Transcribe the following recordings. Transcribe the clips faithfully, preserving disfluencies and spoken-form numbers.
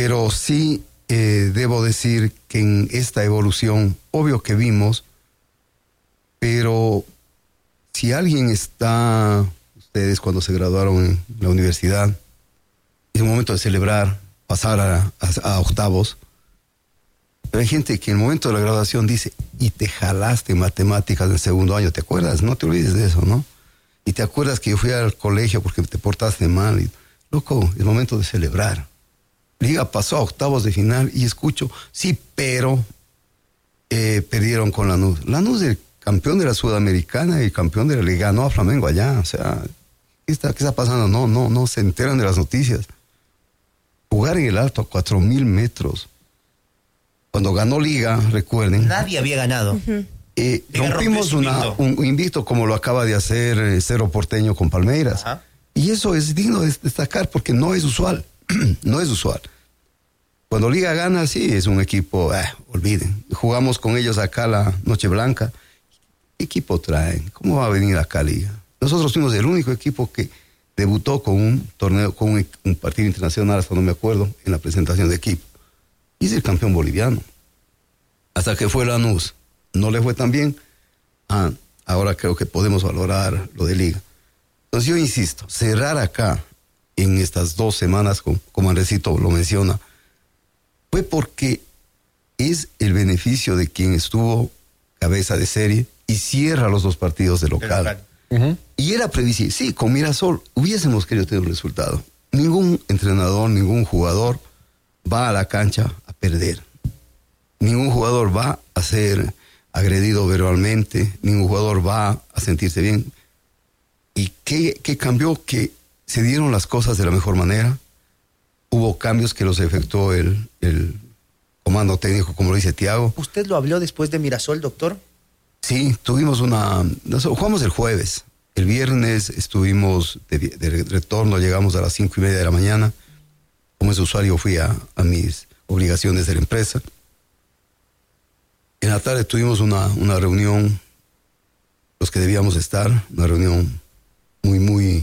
Pero sí eh, debo decir que en esta evolución, obvio que vimos, pero si alguien está, ustedes cuando se graduaron en la universidad, es un momento de celebrar, pasar a, a, a octavos. Pero hay gente que en el momento de la graduación dice, y te jalaste matemáticas en el segundo año, ¿te acuerdas? No te olvides de eso, ¿no? Y te acuerdas que yo fui al colegio porque te portaste mal. Y, loco, es momento de celebrar. Liga pasó a octavos de final y escucho, sí, pero eh, perdieron con Lanús. Lanús es el campeón de la Sudamericana y campeón de la Liga, no a Flamengo allá. O sea, ¿qué está, qué está pasando? No, no, no se enteran de las noticias. Jugar en el Alto a cuatro mil metros. Cuando ganó Liga, recuerden. Nadie había ganado. Uh-huh. eh, rompimos una, un invicto como lo acaba de hacer eh, Cerro Porteño con Palmeiras. Uh-huh. Y eso es digno de destacar porque no es usual. No es usual. Cuando Liga gana, sí, es un equipo, eh, olviden. Jugamos con ellos acá la Noche Blanca. ¿Qué equipo traen? ¿Cómo va a venir acá Liga? Nosotros fuimos el único equipo que debutó con un torneo, con un, un partido internacional, hasta no me acuerdo, en la presentación de equipo. Y es el campeón boliviano. Hasta que fue Lanús. No le fue tan bien. Ah, ahora creo que podemos valorar lo de Liga. Entonces yo insisto, cerrar acá en estas dos semanas, como, como Andresito lo menciona, fue porque es el beneficio de quien estuvo cabeza de serie y cierra los dos partidos de local. De local. Uh-huh. Y era previsible. Sí, con Mirasol hubiésemos querido tener un resultado. Ningún entrenador, ningún jugador va a la cancha a perder. Ningún jugador va a ser agredido verbalmente, ningún jugador va a sentirse bien. ¿Y qué, qué cambió? Que se dieron las cosas de la mejor manera. Hubo cambios que los efectuó el, el comando técnico, como lo dice Thiago. ¿Usted lo habló después de Mirasol, doctor? Sí, tuvimos una... Jugamos el jueves. El viernes estuvimos de, de retorno, llegamos a las cinco y media de la mañana. Como es usuario, fui a, a mis obligaciones de la empresa. En la tarde tuvimos una, una reunión, los que debíamos estar, una reunión muy, muy,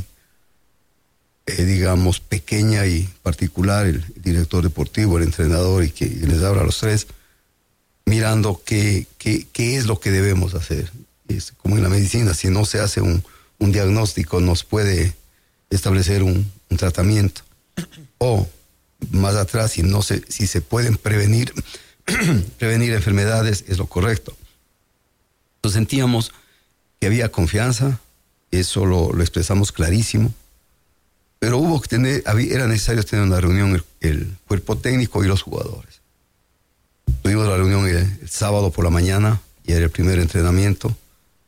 eh, digamos, pequeña y particular, el, el director deportivo, el entrenador y que y les habla a los tres, mirando qué, qué, qué es lo que debemos hacer. Es como en la medicina, si no se hace un, un diagnóstico, nos puede establecer un, un tratamiento. O más atrás, si no se, si se pueden prevenir, prevenir enfermedades, es lo correcto. Entonces sentíamos que había confianza, eso lo, lo expresamos clarísimo, pero hubo que tener, había, era necesario tener una reunión el, el cuerpo técnico y los jugadores. Tuvimos la reunión el, el sábado por la mañana, y era el primer entrenamiento,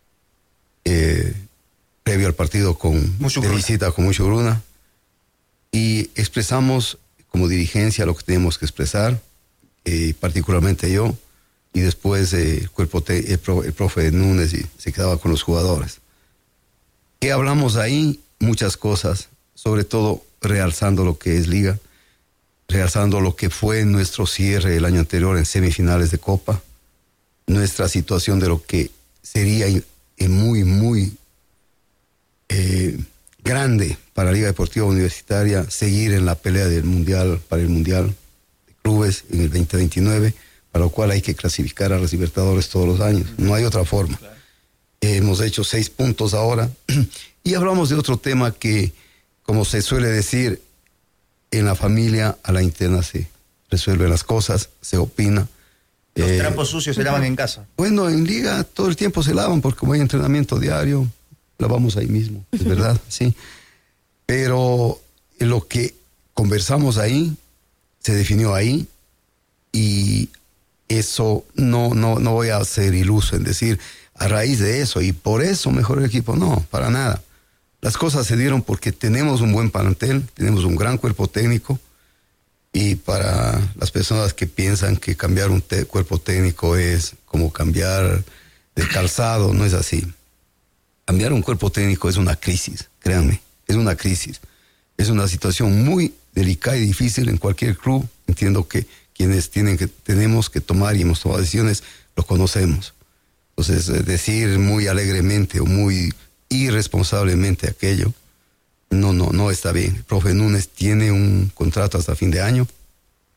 eh, previo al partido con, de visita con Mucho Gruna, y expresamos como dirigencia lo que teníamos que expresar, eh, particularmente yo, y después eh, el, cuerpo te, el, pro, el profe Núñez y se quedaba con los jugadores. ¿Qué hablamos ahí? Muchas cosas, sobre todo realzando lo que es Liga, realzando lo que fue nuestro cierre el año anterior en semifinales de Copa, nuestra situación de lo que sería eh, muy, muy eh, grande para la Liga Deportiva Universitaria seguir en la pelea del Mundial, para el Mundial de Clubes en el veinte veintinueve, para lo cual hay que clasificar a los Libertadores todos los años, no hay otra forma. Claro. Eh, hemos hecho seis puntos ahora y hablamos de otro tema que, como se suele decir, en la familia a la interna se resuelven las cosas, se opina. Los eh, trapos sucios se lavan en casa. Bueno, en Liga todo el tiempo se lavan porque como hay entrenamiento diario, lavamos ahí mismo, es verdad, sí. Pero lo que conversamos ahí, se definió ahí, y eso no, no, no voy a ser iluso en decir a raíz de eso, y por eso mejoró el equipo, no, para nada. Las cosas se dieron porque tenemos un buen plantel, tenemos un gran cuerpo técnico, y para las personas que piensan que cambiar un te- cuerpo técnico es como cambiar de calzado, no es así. Cambiar un cuerpo técnico es una crisis, créanme, es una crisis. Es una situación muy delicada y difícil en cualquier club. Entiendo que quienes tienen que, tenemos que tomar y hemos tomado decisiones, lo conocemos. Entonces, decir muy alegremente o muy irresponsablemente aquello, no, no, no está bien. El profe Núñez tiene un contrato hasta fin de año.